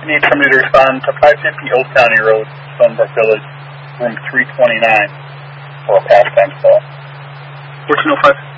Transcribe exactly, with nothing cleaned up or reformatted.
I need somebody to respond to five fifty Old County Road, Stonebrook Village, room three twenty-nine, for a pastime call. fourteen oh five.